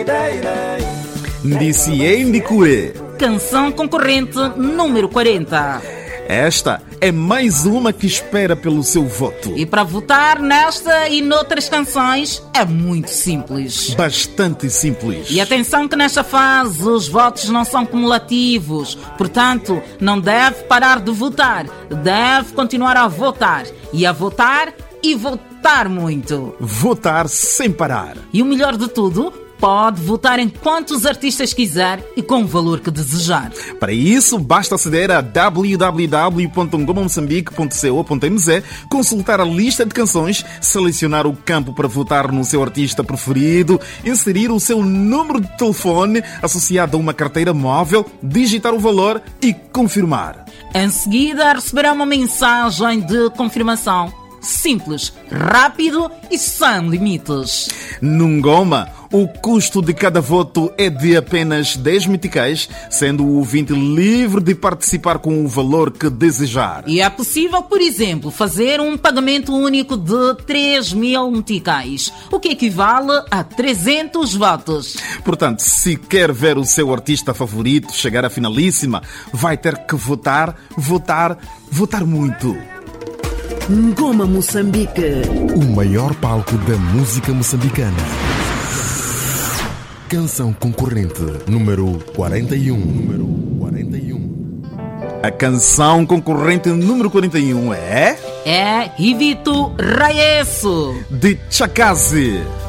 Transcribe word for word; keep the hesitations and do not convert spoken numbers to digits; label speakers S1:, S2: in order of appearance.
S1: Ndiciei Ndicue.
S2: Canção concorrente número quarenta.
S1: Esta é mais uma que espera pelo seu voto.
S2: E para votar nesta e noutras canções é muito simples.
S1: Bastante simples.
S2: E atenção que nesta fase os votos não são cumulativos. Portanto, não deve parar de votar. Deve continuar a votar. E a votar e votar muito.
S1: Votar sem parar.
S2: E o melhor de tudo, pode votar em quantos artistas quiser e com o valor que desejar.
S1: Para isso, basta aceder a w w w ponto ngoma moçambique ponto co ponto m z, consultar a lista de canções, selecionar o campo para votar no seu artista preferido, inserir o seu número de telefone associado a uma carteira móvel, digitar o valor e confirmar.
S2: Em seguida, receberá uma mensagem de confirmação. Simples, rápido e sem limites.
S1: No Ngoma, o custo de cada voto é de apenas dez meticais, sendo o ouvinte livre de participar com o valor que desejar.
S2: E é possível, por exemplo, fazer um pagamento único de três mil meticais, o que equivale a trezentos votos.
S1: Portanto, se quer ver o seu artista favorito chegar à finalíssima, vai ter que votar, votar, votar muito.
S3: Ngoma Moçambique,
S4: o maior palco da música moçambicana. Canção concorrente número quarenta e um. Número quarenta e um.
S1: A canção concorrente número quarenta e um é...
S2: É Ivito Raesso,
S1: de Chakazi.